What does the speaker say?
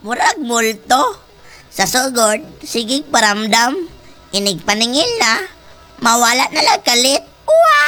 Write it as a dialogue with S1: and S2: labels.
S1: Murag multo. Sa sugod, sigig paramdam. Inig paningil na. Mawala na lang kalit. Wow!